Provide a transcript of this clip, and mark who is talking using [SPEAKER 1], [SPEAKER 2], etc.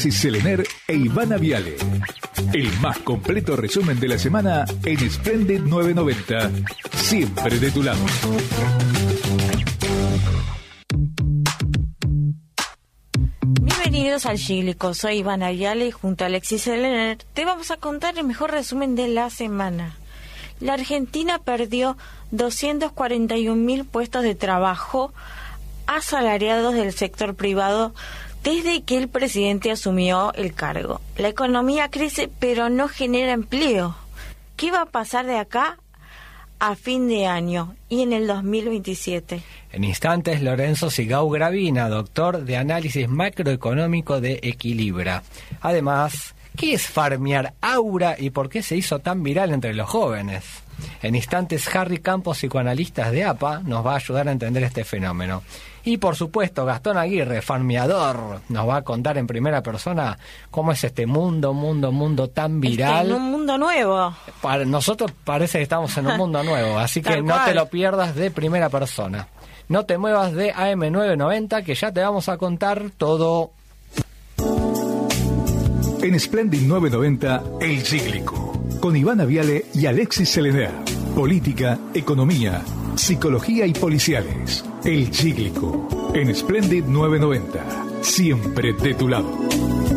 [SPEAKER 1] Selener e Ivana Viale. El más completo resumen de la semana en Splendid 990. Siempre de tu lado.
[SPEAKER 2] Bienvenidos al Cíclico. Soy Ivana Viale y junto a Alexis Selener te vamos a contar el mejor resumen de la semana. La Argentina perdió 241.000 puestos de trabajo asalariados del sector privado desde que el presidente asumió el cargo. La economía crece, pero no genera empleo. ¿Qué va a pasar de acá a fin de año y en el 2027?
[SPEAKER 3] En instantes, Lorenzo Sigau Gravina, doctor de análisis macroeconómico de Equilibra. Además, ¿qué es farmear aura y por qué se hizo tan viral entre los jóvenes? En instantes, Harry Campos, psicoanalista de APA, nos va a ayudar a entender este fenómeno. Y por supuesto, Gastón Aguirre, farmeador, nos va a contar en primera persona cómo es este mundo tan viral.
[SPEAKER 2] En un mundo nuevo.
[SPEAKER 3] Para nosotros parece que estamos en un mundo nuevo, así que no te lo pierdas de primera persona. No te muevas de AM990, que ya te vamos a contar todo.
[SPEAKER 1] En Splendid 990, El Cíclico, con Ivana Viale y Alexis Selener. Política, economía, psicología y policiales. El Cíclico, en Splendid 990. Siempre de tu lado.